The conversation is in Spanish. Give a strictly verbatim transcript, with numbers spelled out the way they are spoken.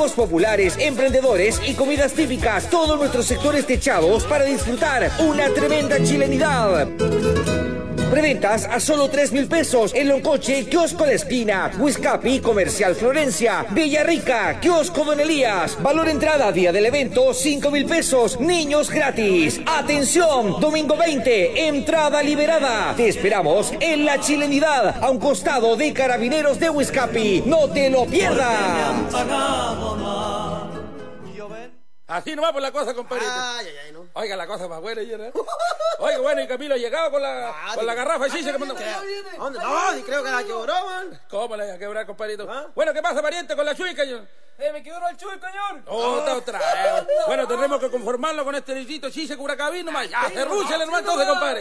juegos populares, emprendedores y comidas típicas. Todos nuestros sectores techados para disfrutar una tremenda chilenidad. Preventas a solo tres mil pesos en Loncoche, Kiosco La Esquina, Huizcapi, Comercial Florencia, Villarrica, Kiosco Don Elías. Valor entrada día del evento, cinco mil pesos, niños gratis. Atención, domingo veinte, entrada liberada. Te esperamos en la chilenidad, a un costado de Carabineros de Huizcapi. No te lo pierdas. Así nomás por la cosa, compadrito. Ay, ay, ay, no. Oiga, la cosa más buena ayer, ¿eh? Oiga, bueno, y Camilo ha llegado con la, Ah, con la digo, garrafa de chicha que mandó. ¿Dónde? No, sí creo que la quebró, man. ¿Cómo la iba a quebrar, compadrito? ¿Ah? Bueno, ¿qué pasa, pariente, con la chuica, señor? ¡Eh, me quedó el chuy, señor! Otra, otra. eh. Bueno, tendremos que conformarlo con este litrito chicha curacabino, más. Ya, cerrúchale, hermano, entonces, compadre.